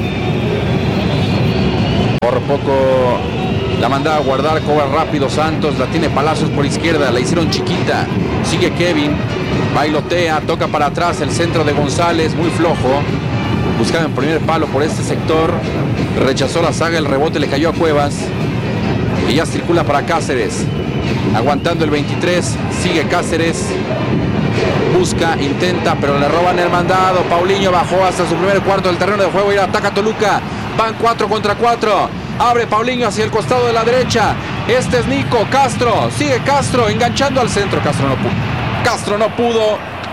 Por poco la mandaba a guardar, cobra rápido Santos, la tiene Palacios por izquierda, la hicieron chiquita. Sigue Kevin, bailotea, toca para atrás, el centro de González, muy flojo. Buscaba en primer palo por este sector, rechazó la saga, el rebote le cayó a Cuevas. Y ya circula para Cáceres, aguantando el veintitrés, sigue Cáceres. Busca, intenta, pero le roban el mandado. Paulinho bajó hasta su primer cuarto del terreno de juego y ataca Toluca. Van cuatro contra cuatro. Abre Paulinho hacia el costado de la derecha. Este es Nico Castro. Sigue Castro enganchando al centro. Castro no pudo. Castro no pudo.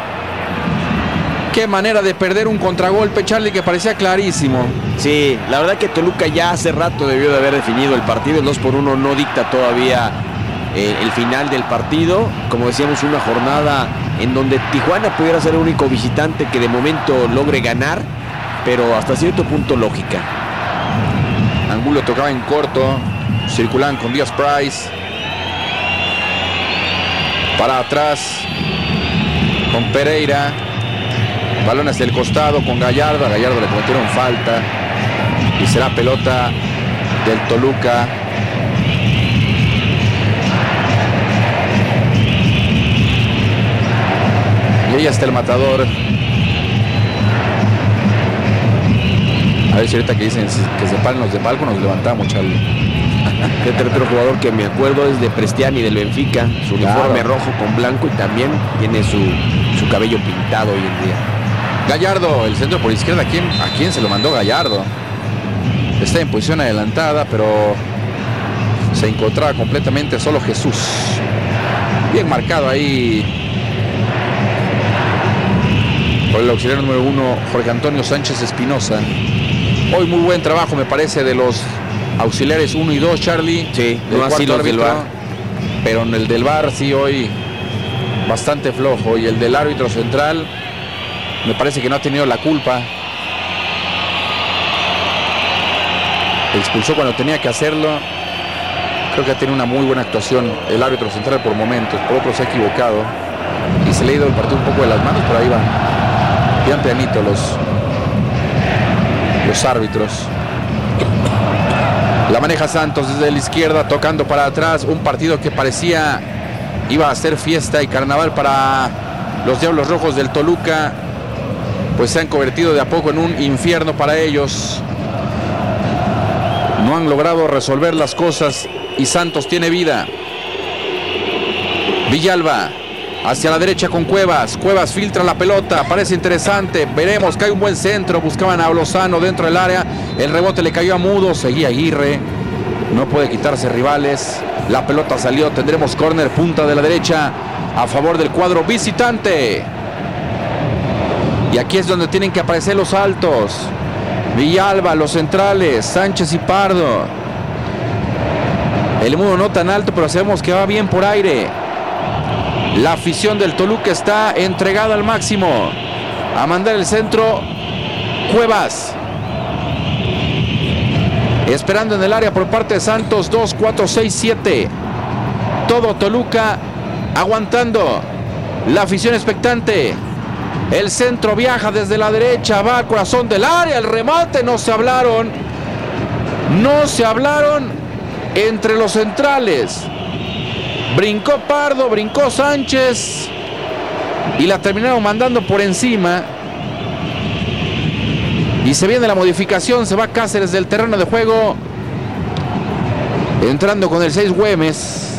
Qué manera de perder un contragolpe, Charlie, que parecía clarísimo. Sí, la verdad que Toluca ya hace rato debió de haber definido el partido. El dos por uno no dicta todavía eh, el final del partido. Como decíamos, una jornada en donde Tijuana pudiera ser el único visitante que de momento logre ganar, pero hasta cierto punto lógica. Angulo tocaba en corto, circulaban con Díaz Price. Para atrás con Pereira. Balón hacia el costado con Gallardo. A Gallardo le cometieron falta. Y será pelota del Toluca. ahí está el matador. A ver si ahorita que dicen que se paren los de palco nos levantamos, Charlie. Este otro jugador que me acuerdo es de Prestiani del Benfica, su uniforme claro. rojo con blanco y también tiene su, su cabello pintado hoy en día. Gallardo, el centro por izquierda, ¿a quién, ¿a quién se lo mandó Gallardo? Está en posición adelantada, pero se encontraba completamente solo Jesús. Bien marcado ahí por el auxiliar número uno, Jorge Antonio Sánchez Espinosa. Hoy muy buen trabajo, me parece, de los auxiliares uno y dos, Charlie. Sí, no así los del V A R. Pero en el del V A R sí hoy bastante flojo. Y el del árbitro central me parece que no ha tenido la culpa. Expulsó cuando tenía que hacerlo. Creo que ha tenido una muy buena actuación el árbitro central por momentos. Por otros se ha equivocado. Y se le ha ido el partido un poco de las manos, pero ahí van. Bien pianito los... los árbitros. La maneja Santos desde la izquierda, tocando para atrás. Un partido que parecía iba a ser fiesta y carnaval para los Diablos Rojos del Toluca, pues se han convertido de a poco en un infierno para ellos. No han logrado resolver las cosas y Santos tiene vida. Villalba hacia la derecha con Cuevas. Cuevas filtra la pelota, parece interesante. Veremos, cae un buen centro. Buscaban a Lozano dentro del área. El rebote le cayó a Mudo. Seguía Aguirre. No puede quitarse rivales. La pelota salió. Tendremos córner, punta de la derecha a favor del cuadro visitante. Y aquí es donde tienen que aparecer los altos. Villalba, los centrales, Sánchez y Pardo. El Mudo no tan alto, pero sabemos que va bien por aire. La afición del Toluca está entregada al máximo a mandar el centro. Cuevas esperando en el área por parte de Santos. Dos, cuatro, seis, siete. Todo Toluca aguantando. La afición expectante. El centro viaja desde la derecha, va al corazón del área. El remate, no se hablaron. No se hablaron entre los centrales. Brincó Pardo, brincó Sánchez y la terminaron mandando por encima. Y se viene la modificación, se va Cáceres del terreno de juego, entrando con el seis Güemes.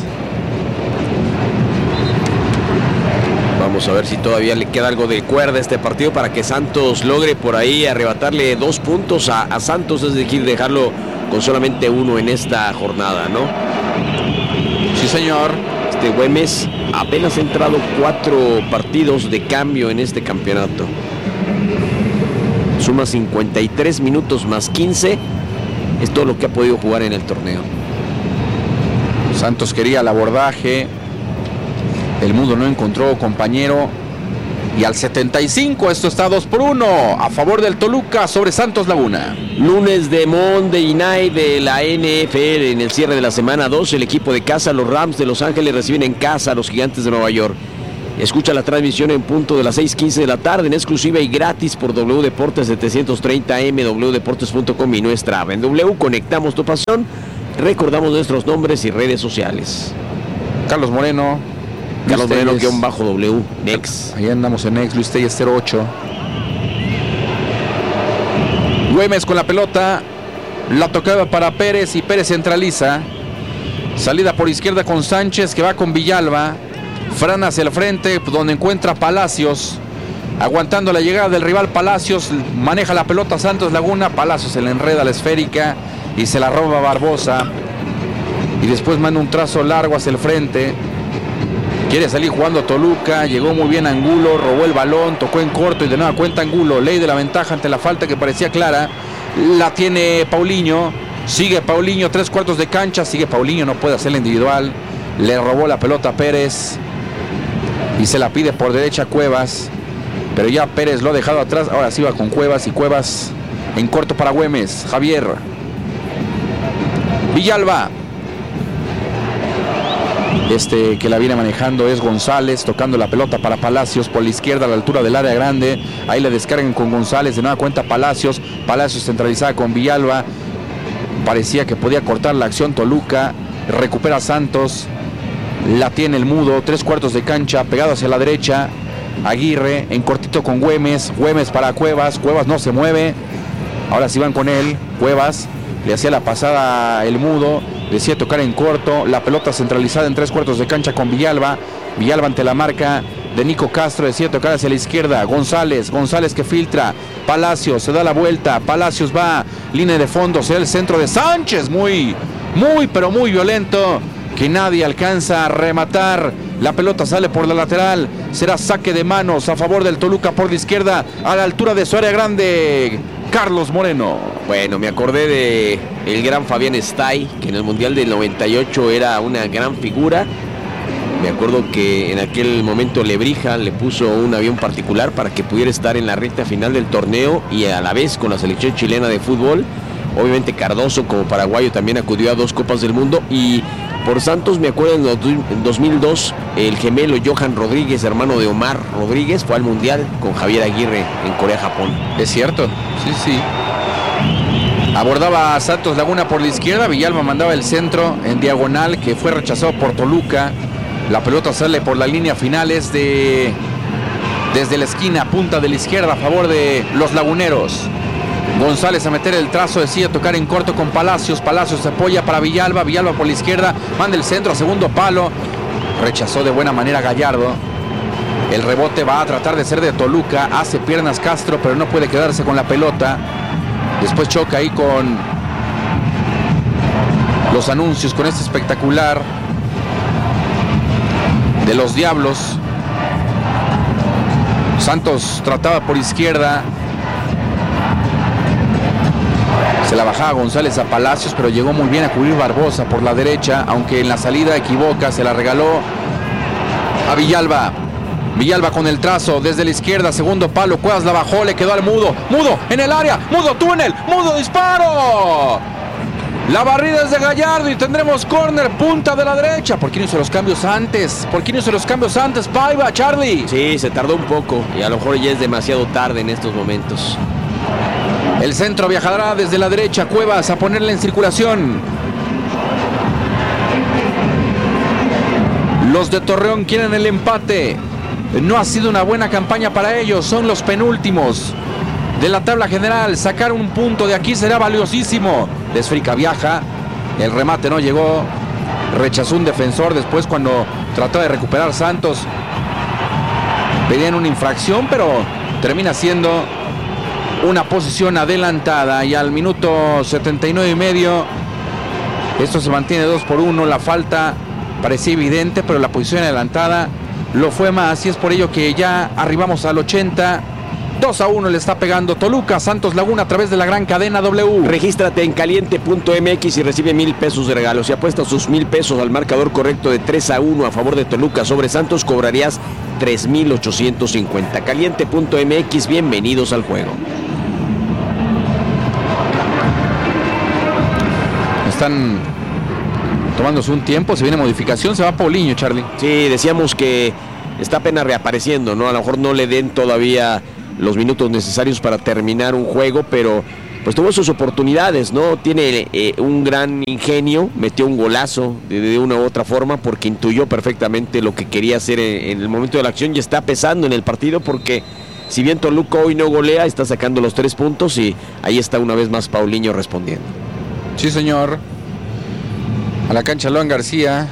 Vamos a ver si todavía le queda algo de cuerda a este partido para que Santos logre por ahí arrebatarle dos puntos a, a Santos, es decir, dejarlo con solamente uno en esta jornada, ¿no? Sí, señor. Este Güemes apenas ha entrado cuatro partidos de cambio en este campeonato. Suma cincuenta y tres minutos más quince. Es todo lo que ha podido jugar en el torneo. Santos quería el abordaje. El Mudo no encontró compañero. Y al setenta y cinco esto está dos por uno a favor del Toluca sobre Santos Laguna. Lunes de Monday Night de la N F L en el cierre de la semana dos. El equipo de casa, los Rams de Los Ángeles, reciben en casa a los Gigantes de Nueva York. Escucha la transmisión en punto de las seis quince de la tarde en exclusiva y gratis por W Deportes setecientos treinta M, w deportes punto com y nuestra app. En W conectamos tu pasión, recordamos nuestros nombres y redes sociales. Carlos Moreno. Carlos Moreno guión bajo W, Nex. Ahí andamos en Nex, Luis Telles cero ocho. Güemes con la pelota. La tocaba para Pérez y Pérez centraliza. Salida por izquierda con Sánchez que va con Villalba. Fran hacia el frente donde encuentra Palacios. Aguantando la llegada del rival Palacios. Maneja la pelota Santos Laguna. Palacios se le enreda la esférica y se la roba Barbosa. Y después manda un trazo largo hacia el frente. Quiere salir jugando Toluca, llegó muy bien Angulo, robó el balón, tocó en corto y de nueva cuenta Angulo. Ley de la ventaja ante la falta que parecía clara. La tiene Paulinho, sigue Paulinho, tres cuartos de cancha, sigue Paulinho, no puede hacerla individual. Le robó la pelota a Pérez y se la pide por derecha a Cuevas. Pero ya Pérez lo ha dejado atrás, ahora sí va con Cuevas y Cuevas en corto para Güemes. Javier. Villalba. Este que la viene manejando es González, tocando la pelota para Palacios por la izquierda a la altura del área grande. Ahí le descargan con González, de nueva cuenta Palacios. Palacios centralizada con Villalba. Parecía que podía cortar la acción Toluca. Recupera Santos. La tiene el Mudo, tres cuartos de cancha, pegado hacia la derecha. Aguirre en cortito con Güemes, Güemes para Cuevas, Cuevas no se mueve, ahora sí van con él, Cuevas le hacía la pasada el Mudo, decía tocar en corto, la pelota centralizada en tres cuartos de cancha con Villalba, Villalba ante la marca de Nico Castro, decía tocar hacia la izquierda, González, González que filtra, Palacios se da la vuelta, Palacios va, línea de fondo, será el centro de Sánchez, muy, muy pero muy violento, que nadie alcanza a rematar, la pelota sale por la lateral, será saque de manos a favor del Toluca por la izquierda, a la altura de su área grande, Carlos Moreno. Bueno, me acordé de el gran Fabián Stay, que en el Mundial del noventa y ocho era una gran figura. Me acuerdo que en aquel momento Lebrija le puso un avión particular para que pudiera estar en la recta final del torneo y a la vez con la selección chilena de fútbol. Obviamente Cardoso como paraguayo también acudió a dos Copas del Mundo, y por Santos me acuerdo en dos mil dos el gemelo Johan Rodríguez, hermano de Omar Rodríguez, fue al Mundial con Javier Aguirre en Corea-Japón. Es cierto, sí, sí. Abordaba a Santos Laguna por la izquierda, Villalba mandaba el centro en diagonal que fue rechazado por Toluca. La pelota sale por la línea finales de desde la esquina, punta de la izquierda a favor de los laguneros. González a meter el trazo, decide tocar en corto con Palacios, Palacios se apoya para Villalba, Villalba por la izquierda, manda el centro a segundo palo, rechazó de buena manera Gallardo. El rebote va a tratar de ser de Toluca, hace piernas Castro, pero no puede quedarse con la pelota. Después choca ahí con los anuncios, con este espectacular de los Diablos. Santos trataba por izquierda, se la bajaba González a Palacios, pero llegó muy bien a cubrir Barbosa por la derecha, aunque en la salida equivoca, se la regaló a Villalba. Villalba con el trazo desde la izquierda, segundo palo, Cuevas la bajó, le quedó al Mudo, Mudo en el área, Mudo túnel, Mudo disparo. La barrida es de Gallardo y tendremos córner, punta de la derecha. ¿Por qué no hizo los cambios antes? ¿Por qué no hizo los cambios antes, Paiva, Charlie? Sí, se tardó un poco y a lo mejor ya es demasiado tarde en estos momentos. El centro viajará desde la derecha, Cuevas a ponerle en circulación. Los de Torreón quieren el empate. No ha sido una buena campaña para ellos, son los penúltimos de la tabla general. Sacar un punto de aquí será valiosísimo. Desfrica viaja, el remate no llegó, rechazó un defensor después cuando trató de recuperar Santos. Pedían una infracción, pero termina siendo una posición adelantada, y al minuto setenta y nueve y medio esto se mantiene dos por uno. La falta parecía evidente, pero la posición adelantada lo fue más, y es por ello que ya arribamos al ochenta. dos a uno le está pegando Toluca, Santos Laguna a través de la gran cadena W. Regístrate en caliente punto m x y recibe mil pesos de regalo. Si apuestas sus mil pesos al marcador correcto de tres a uno a favor de Toluca sobre Santos, cobrarías tres mil ochocientos cincuenta. caliente punto m x, bienvenidos al juego. Están tomándose un tiempo, se viene modificación, se va Paulinho, Charlie. Sí, decíamos que está apenas reapareciendo, ¿no? A lo mejor no le den todavía los minutos necesarios para terminar un juego, pero pues tuvo sus oportunidades, ¿no? Tiene eh, un gran ingenio, metió un golazo de, de una u otra forma porque intuyó perfectamente lo que quería hacer en, en el momento de la acción, y está pesando en el partido porque si bien Toluca hoy no golea, está sacando los tres puntos y ahí está una vez más Paulinho respondiendo. Sí, señor. A la cancha Loan García.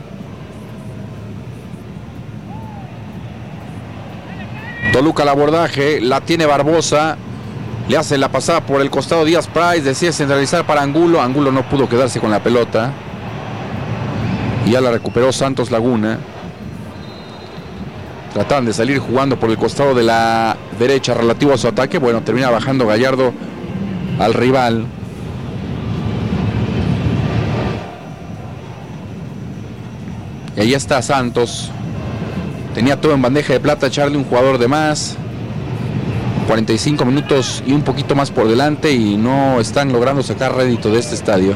Toluca al abordaje, la tiene Barbosa, le hace la pasada por el costado Díaz Price, decide centralizar para Angulo, Angulo no pudo quedarse con la pelota y ya la recuperó Santos Laguna. Trataban de salir jugando por el costado de la derecha relativo a su ataque, bueno, termina bajando Gallardo al rival. Y ahí está Santos. Tenía todo en bandeja de plata, Charlie, un jugador de más. cuarenta y cinco minutos y un poquito más por delante y no están logrando sacar rédito de este estadio.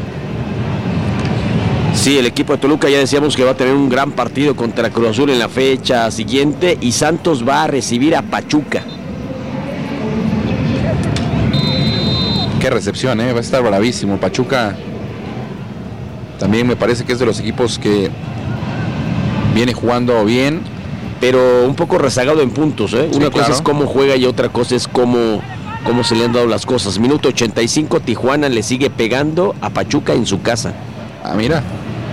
Sí, el equipo de Toluca ya decíamos que va a tener un gran partido contra Cruz Azul en la fecha siguiente, y Santos va a recibir a Pachuca. Qué recepción, ¿eh? Va a estar bravísimo. Pachuca también me parece que es de los equipos que viene jugando bien, pero un poco rezagado en puntos, ¿eh? Sí, Una cosa claro. es cómo juega y otra cosa es cómo, cómo se le han dado las cosas. Minuto ochenta y cinco, Tijuana le sigue pegando a Pachuca en su casa. Ah, mira.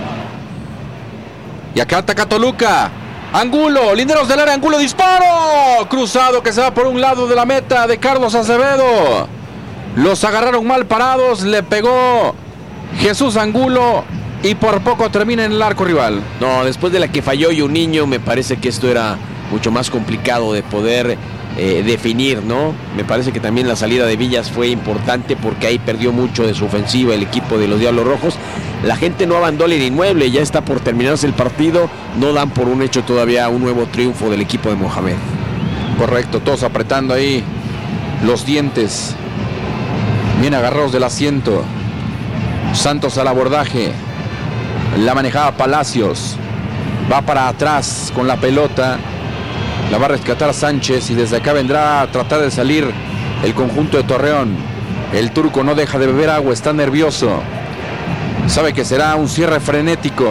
Y acá ataca Toluca. Angulo, linderos del área, Angulo, disparo. Cruzado que se va por un lado de la meta de Carlos Acevedo. Los agarraron mal parados, le pegó Jesús Angulo y por poco termina en el arco rival. No, después de la que falló y un niño, me parece que esto era mucho más complicado de poder eh, definir, ¿no? Me parece que también la salida de Villas fue importante porque ahí perdió mucho de su ofensiva el equipo de los Diablos Rojos. La gente no abandona el inmueble, ya está por terminarse el partido, no dan por un hecho todavía un nuevo triunfo del equipo de Mohamed. Correcto, todos apretando ahí los dientes, bien agarrados del asiento. Santos al abordaje, la manejaba Palacios, va para atrás con la pelota, la va a rescatar Sánchez y desde acá vendrá a tratar de salir el conjunto de Torreón. El turco no deja de beber agua, está nervioso, sabe que será un cierre frenético.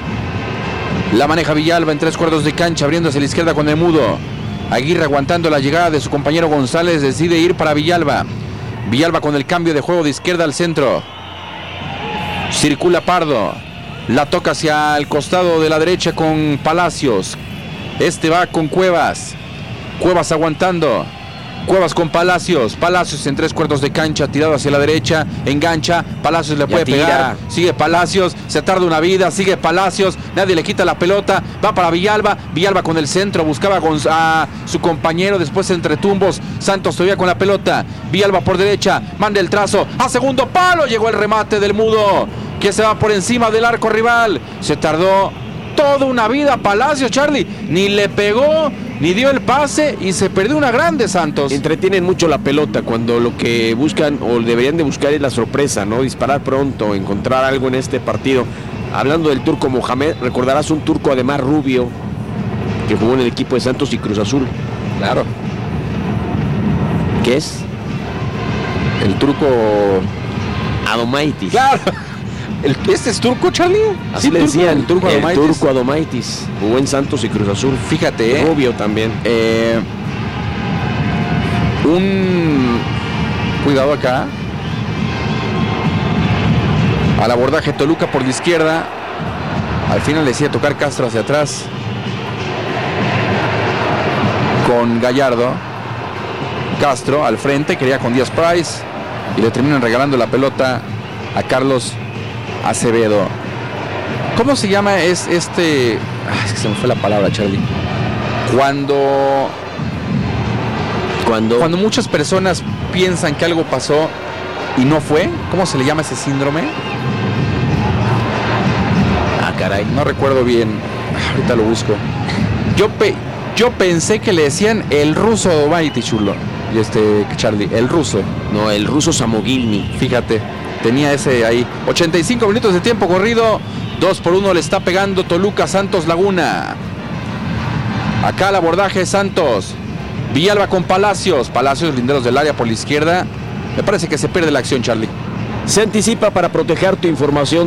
La maneja Villalba en tres cuartos de cancha, abriendo hacia la izquierda con el Mudo. Aguirre aguantando la llegada de su compañero González, decide ir para Villalba. Villalba con el cambio de juego de izquierda al centro. Circula Pardo, la toca hacia el costado de la derecha con Palacios. Este va con Cuevas. Cuevas aguantando. Cuevas con Palacios. Palacios en tres cuartos de cancha, tirado hacia la derecha. Engancha. Palacios le puede pegar. Sigue Palacios. Se tarda una vida. Sigue Palacios. Nadie le quita la pelota. Va para Villalba. Villalba con el centro. Buscaba a su compañero. Después entre tumbos. Santos todavía con la pelota. Villalba por derecha. Manda el trazo. A segundo palo. Llegó el remate del Mudo, que se va por encima del arco rival. Se tardó toda una vida Palacios, Charlie. Ni le pegó, ni dio el pase y se perdió una grande Santos. Entretienen mucho la pelota cuando lo que buscan o deberían de buscar es la sorpresa, ¿no? Disparar pronto, encontrar algo en este partido. Hablando del turco Mohamed, recordarás un turco además rubio que jugó en el equipo de Santos y Cruz Azul. Claro. ¿Qué es? El turco Adomaitis. Claro. ¿El, ¿Este es turco, Charlie? Así Sí, le turco, decían, el turco el Adomaitis. turco Adomaitis. Jugó en Santos y Cruz Azul. Fíjate, eh, Rubio también. eh, un cuidado acá. Al abordaje Toluca por la izquierda. Al final decide tocar Castro hacia atrás con Gallardo. Castro al frente, quería con Díaz Price y le terminan regalando la pelota a Carlos Acevedo. ¿Cómo se llama es este? Ah, es que se me fue la palabra, Charlie. Cuando Cuando, cuando muchas personas piensan que algo pasó y no fue, ¿cómo se le llama ese síndrome? Ah, caray. No recuerdo bien. Ahorita lo busco. Yo pe yo pensé que le decían el ruso Adomaitis, chulo. Y este Charlie, el ruso. No, el ruso Samogilny. Fíjate, tenía ese ahí. ochenta y cinco minutos de tiempo corrido. dos por uno le está pegando Toluca Santos Laguna. Acá el abordaje Santos. Villalba con Palacios. Palacios, linderos del área por la izquierda. Me parece que se pierde la acción, Charlie. Se anticipa para proteger tu información.